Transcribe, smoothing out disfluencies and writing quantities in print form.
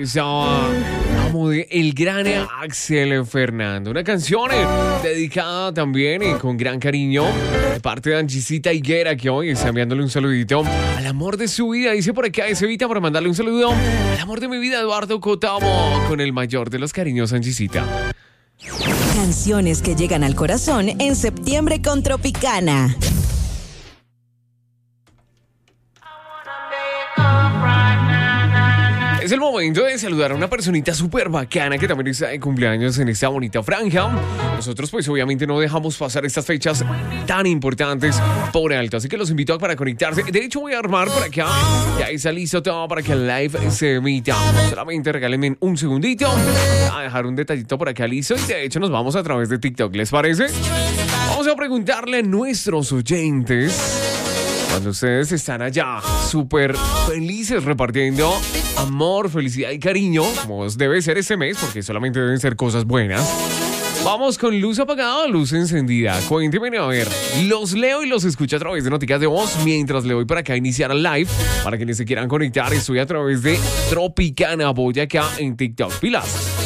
Amo de el gran Axel Fernando. Una canción dedicada también con gran cariño de parte de Angisita Higuera, que hoy está enviándole un saludito al amor de su vida. Dice por acá, Evita, para mandarle un saludo al amor de mi vida, Eduardo Cotamo, con el mayor de los cariños, Angisita. Canciones que llegan al corazón en septiembre con Tropicana. Es el momento de saludar a una personita súper bacana que también está de cumpleaños en esta bonita franja. Nosotros pues obviamente no dejamos pasar estas fechas tan importantes por alto, así que los invito para conectarse. De hecho voy a armar por acá, ya está listo todo para que el live se emita. Solamente regálenme un segundito a dejar un detallito por acá listo y de hecho nos vamos a través de TikTok, ¿les parece? Vamos a preguntarle a nuestros oyentes, cuando ustedes están allá súper felices repartiendo amor, felicidad y cariño, como debe ser este mes, porque solamente deben ser cosas buenas. Vamos con luz apagada o luz encendida. Cuéntenme, a ver, los leo y los escucho a través de noticas de voz mientras le doy para acá a iniciar el live. Para quienes se quieran conectar, estoy a través de Tropicana Boyacá en TikTok. Pilas.